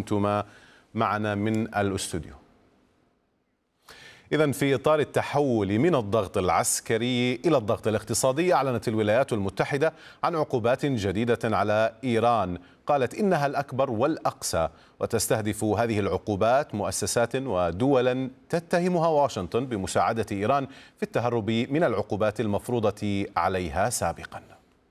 كنتما معنا من الاستوديو. إذن في إطار التحول من الضغط العسكري إلى الضغط الاقتصادي، أعلنت الولايات المتحدة عن عقوبات جديدة على إيران قالت إنها الأكبر والأقسى، وتستهدف هذه العقوبات مؤسسات ودولا تتهمها واشنطن بمساعدة إيران في التهرب من العقوبات المفروضة عليها سابقا.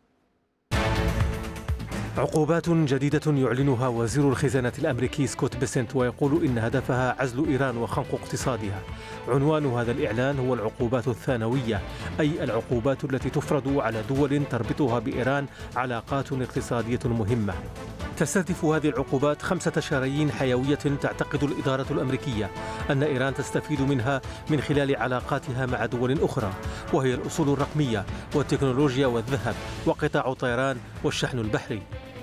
عقوبات جديدة يعلنها وزير الخزانة الأمريكي سكوت بيسنت، ويقول إن هدفها عزل إيران وخنق اقتصادها. عنوان هذا الإعلان هو العقوبات الثانوية، أي العقوبات التي تفرض على دول تربطها بإيران علاقات اقتصادية مهمة. تستهدف هذه العقوبات 5 شرايين حيوية تعتقد الإدارة الأمريكية أن إيران تستفيد منها من خلال علاقاتها مع دول أخرى، وهي الأصول الرقمية والتكنولوجيا والذهب وقطاع الطيران والشحن البحري.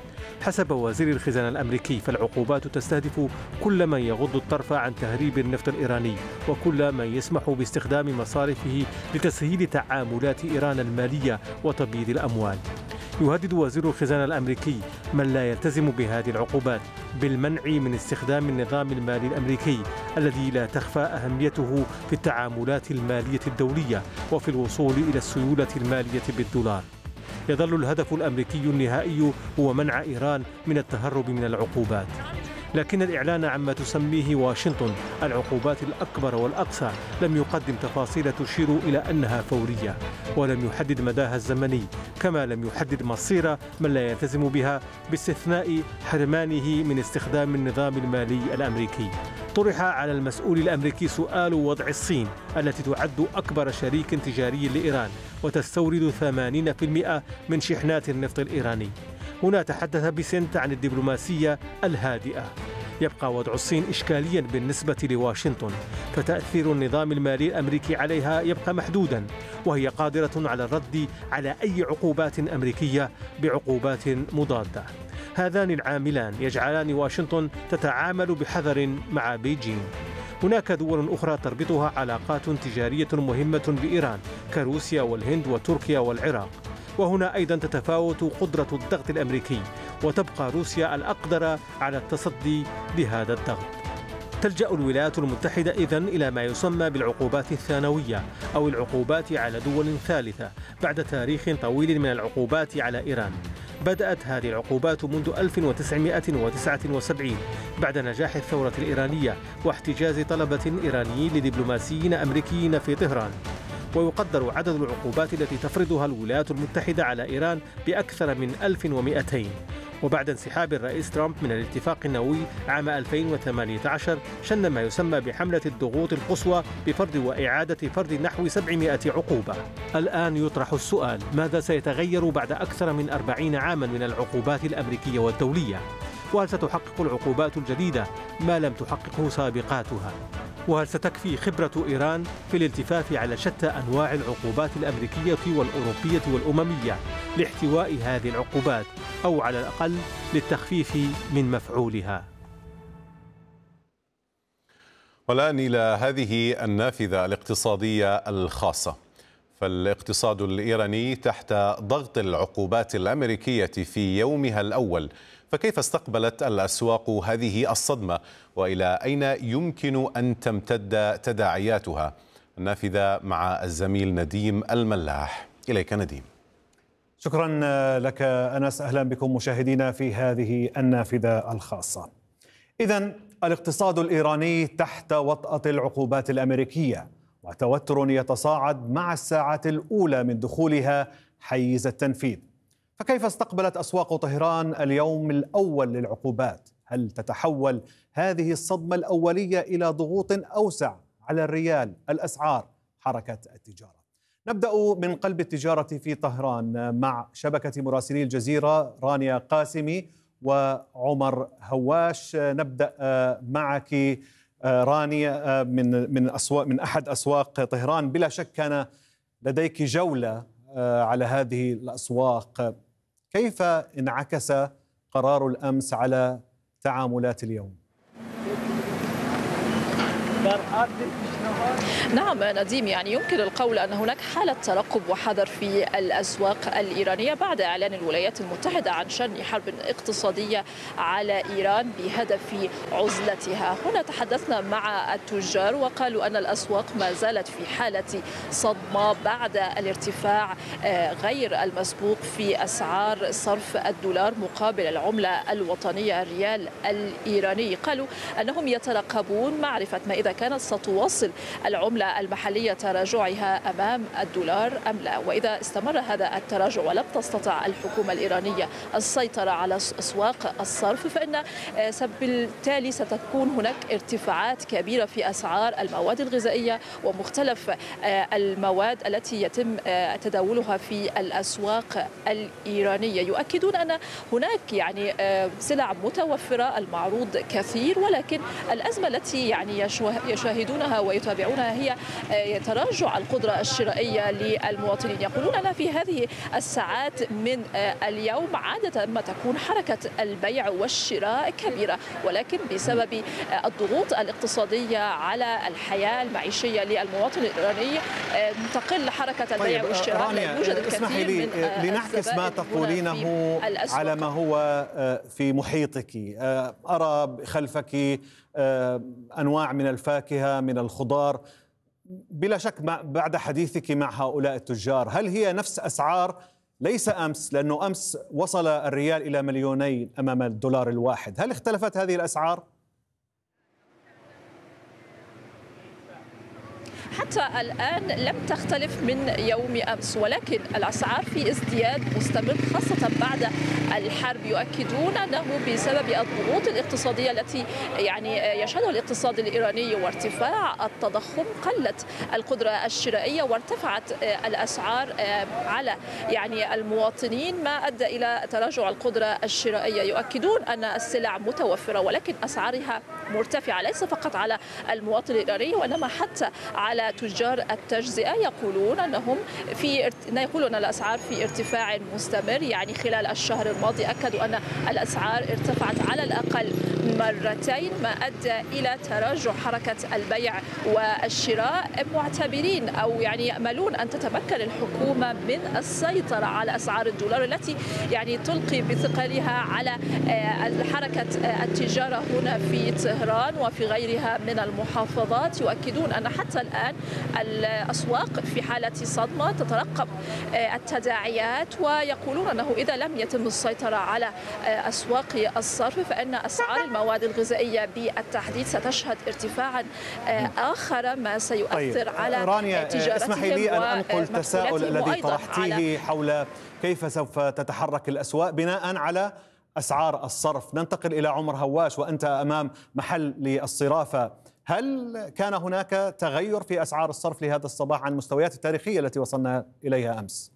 حسب وزير الخزانة الأمريكي، فالعقوبات تستهدف كل من يغض الطرف عن تهريب النفط الإيراني، وكل من يسمح باستخدام مصارفه لتسهيل تعاملات إيران المالية وتبييض الأموال. يهدد وزير الخزانة الأمريكي من لا يلتزم بهذه العقوبات بالمنع من استخدام النظام المالي الأمريكي الذي لا تخفى أهميته في التعاملات المالية الدولية وفي الوصول إلى السيولة المالية بالدولار. يظل الهدف الأمريكي النهائي هو منع إيران من التهرب من العقوبات، لكن الإعلان عما تسميه واشنطن العقوبات الأكبر والأقصى لم يقدم تفاصيل تشير إلى أنها فورية، ولم يحدد مداها الزمني، كما لم يحدد مصير من لا يلتزم بها باستثناء حرمانه من استخدام النظام المالي الأمريكي. طرح على المسؤول الأمريكي سؤال وضع الصين التي تعد أكبر شريك تجاري لإيران وتستورد 80% من شحنات النفط الإيراني. هنا تحدث بيسنت عن الدبلوماسية الهادئة. يبقى وضع الصين إشكاليا بالنسبة لواشنطن، فتأثير النظام المالي الأمريكي عليها يبقى محدودا، وهي قادرة على الرد على أي عقوبات أمريكية بعقوبات مضادة. هذان العاملان يجعلان واشنطن تتعامل بحذر مع بيجين. هناك دول أخرى تربطها علاقات تجارية مهمة بإيران كروسيا والهند وتركيا والعراق، وهنا أيضا تتفاوت قدرة الضغط الأمريكي، وتبقى روسيا الأقدر على التصدي لهذا الضغط. تلجأ الولايات المتحدة إذن إلى ما يسمى بالعقوبات الثانوية أو العقوبات على دول ثالثة بعد تاريخ طويل من العقوبات على إيران. بدأت هذه العقوبات منذ 1979 بعد نجاح الثورة الإيرانية واحتجاز طلبة إيرانيين لدبلوماسيين أمريكيين في طهران. ويقدر عدد العقوبات التي تفرضها الولايات المتحدة على إيران بأكثر من 1200. وبعد انسحاب الرئيس ترامب من الاتفاق النووي عام 2018 شن ما يسمى بحملة الضغوط القصوى بفرض وإعادة فرض نحو 700 عقوبة. الآن يطرح السؤال: ماذا سيتغير بعد أكثر من 40 عاما من العقوبات الأمريكية والدولية؟ وهل ستحقق العقوبات الجديدة ما لم تحققه سابقاتها؟ وهل ستكفي خبرة إيران في الالتفاف على شتى أنواع العقوبات الأمريكية والأوروبية والأممية لاحتواء هذه العقوبات، أو على الأقل للتخفيف من مفعولها؟ والآن إلى هذه النافذة الاقتصادية الخاصة. فالاقتصاد الإيراني تحت ضغط العقوبات الأمريكية في يومها الأول، فكيف استقبلت الأسواق هذه الصدمة، وإلى أين يمكن أن تمتد تداعياتها؟ النافذة مع الزميل نديم الملاح. إليك نديم. شكرا لك أنس، أهلا بكم مشاهدينا في هذه النافذة الخاصة. إذن الاقتصاد الإيراني تحت وطأة العقوبات الأمريكية، وتوتر يتصاعد مع الساعات الأولى من دخولها حيز التنفيذ. فكيف استقبلت أسواق طهران اليوم الأول للعقوبات؟ هل تتحول هذه الصدمة الأولية إلى ضغوط أوسع على الريال، الأسعار، حركة التجارة؟ نبدأ من قلب التجارة في طهران مع شبكة مراسلي الجزيرة رانيا قاسمي وعمر هواش. نبدأ معك رانيا من أحد أسواق طهران. بلا شك كان لديك جولة على هذه الأسواق، كيف انعكس قرار الأمس على تعاملات اليوم؟ نعم نديم، يعني يمكن القول أن هناك حالة ترقب وحذر في الأسواق الإيرانية بعد إعلان الولايات المتحدة عن شن حرب اقتصادية على إيران بهدف عزلتها. هنا تحدثنا مع التجار وقالوا أن الأسواق ما زالت في حالة صدمة بعد الارتفاع غير المسبوق في أسعار صرف الدولار مقابل العملة الوطنية الريال الإيراني. قالوا أنهم يترقبون معرفة ما إذا كانت ستواصل العملة المحلية تراجعها أمام الدولار أم لا، وإذا استمر هذا التراجع ولم تستطع الحكومة الإيرانية السيطرة على أسواق الصرف فإن بالتالي ستكون هناك ارتفاعات كبيرة في أسعار المواد الغذائية ومختلف المواد التي يتم تداولها في الأسواق الإيرانية. يؤكدون أن هناك يعني سلع متوفرة، المعروض كثير، ولكن الأزمة التي يعني يشاهدونها ويتابعونها هي تراجع القدرة الشرائية للمواطنين. يقولون أن في هذه الساعات من اليوم عادة ما تكون حركة البيع والشراء كبيرة، ولكن بسبب الضغوط الاقتصادية على الحياة المعيشية للمواطن الإيراني تقل حركة البيع والشراء. لا يوجد الكثير من لنعكس ما تقولينه على ما هو في محيطك. أرى خلفك أنواع من الفاكهة من الخضار، بلا شك بعد حديثك مع هؤلاء التجار هل هي نفس أسعار ليس أمس؟ لأنه أمس وصل الريال إلى 2,000,000 أمام الدولار الواحد. هل اختلفت هذه الأسعار؟ حتى الآن لم تختلف من يوم أمس، ولكن الأسعار في ازدياد مستمر خاصة بعد الحرب. يؤكدون أنه بسبب الضغوط الاقتصادية التي يعني يشهدها الاقتصاد الإيراني وارتفاع التضخم قلت القدرة الشرائية وارتفعت الأسعار على يعني المواطنين ما أدى إلى تراجع القدرة الشرائية. يؤكدون أن السلع متوفرة ولكن أسعارها مرتفعة ليس فقط على المواطن الإيراني وإنما حتى على تجار التجزئة. يقولون أن الأسعار في ارتفاع مستمر، يعني خلال الشهر الماضي أكدوا أن الأسعار ارتفعت على الأقل مرتين ما أدى إلى تراجع حركة البيع والشراء. معتبرين أو يعني يأملون أن تتمكن الحكومة من السيطرة على أسعار الدولار التي يعني تلقي بثقلها على حركة التجارة هنا في طهران وفي غيرها من المحافظات. يؤكدون أن حتى الآن الأسواق في حالة صدمة تترقب التداعيات، ويقولون أنه إذا لم يتم السيطرة على أسواق الصرف فإن أسعار المواد الغذائية بالتحديد ستشهد ارتفاعا آخر ما سيؤثر على تجارتهم. اسمحي لي أن أنقل التساؤل الذي طرحتيه حول كيف سوف تتحرك الأسواق بناء على أسعار الصرف. ننتقل إلى عمر هواش وأنت أمام محل للصرافة. هل كان هناك تغير في أسعار الصرف لهذا الصباح عن المستويات التاريخية التي وصلنا إليها أمس؟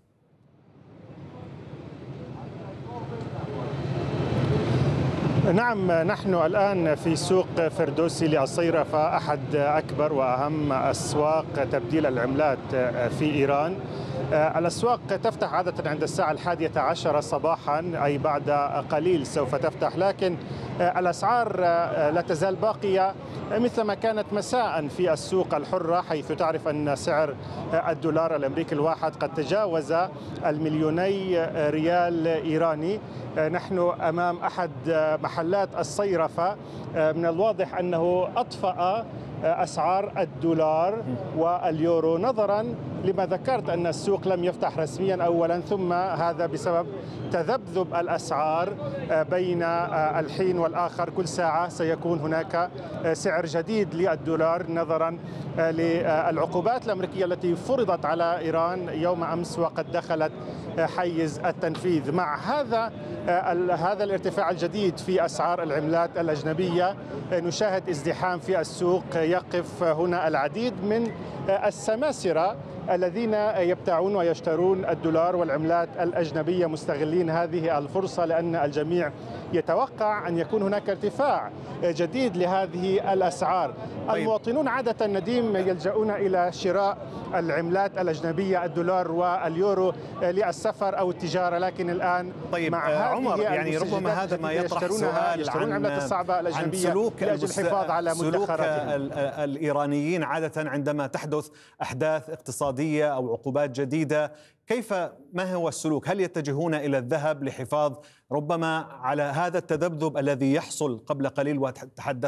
نعم، نحن الآن في سوق فردوسي للصيرفة، أحد أكبر وأهم أسواق تبديل العملات في إيران. الأسواق تفتح عادة عند الساعة 11 صباحا، أي بعد قليل سوف تفتح، لكن الأسعار لا تزال باقية مثلما كانت مساء في السوق الحرة، حيث تعرف أن سعر الدولار الأمريكي الواحد قد تجاوز 2,000,000 ريال إيراني. نحن أمام أحد محلات الصيرفة، من الواضح أنه أطفأ أسعار الدولار واليورو نظرا لما ذكرت أن السوق لم يفتح رسميا أولا، ثم هذا بسبب تذبذب الأسعار بين الحين والآخر. كل ساعة سيكون هناك سعر جديد للدولار نظرا للعقوبات الأمريكية التي فرضت على إيران يوم أمس وقد دخلت حيز التنفيذ. مع هذا الارتفاع الجديد في أسعار العملات الأجنبية نشاهد ازدحام في السوق. يقف هنا العديد من السماسرة الذين يبتاعون ويشترون الدولار والعملات الأجنبية مستغلين هذه الفرصة، لأن الجميع يتوقع أن يكون هناك ارتفاع جديد لهذه الأسعار. المواطنون عادة نديم يلجؤون إلى شراء العملات الأجنبية الدولار واليورو للسفر أو التجارة، لكن الآن مع عمر يعني ربما هذا ما يطرح سؤال عن العملات الصعبة الأجنبية سلوك لأجل الحفاظ على مدخراتهم. الإيرانيين عادة عندما تحدث أحداث اقتصادية أو عقوبات جديدة، ما هو السلوك؟ هل يتجهون إلى الذهب لحفاظ ربما على هذا التذبذب الذي يحصل قبل قليل وتحدث